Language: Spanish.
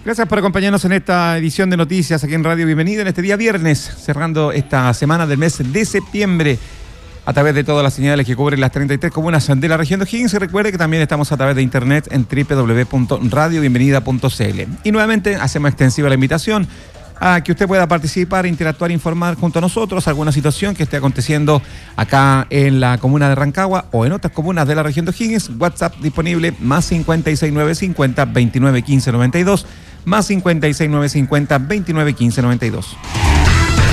Gracias por acompañarnos en esta edición de Noticias aquí en Radio Bienvenida en este día viernes, cerrando esta semana del mes de septiembre a través de todas las señales que cubren las 33 comunas de la región de O'Higgins. Y recuerde que también estamos a través de internet en www.radiobienvenida.cl. Y nuevamente hacemos extensiva la invitación a que usted pueda participar, interactuar, informar junto a nosotros alguna situación que esté aconteciendo acá en la comuna de Rancagua o en otras comunas de la región de O'Higgins. WhatsApp disponible más 56950 291592, más 56950 291592.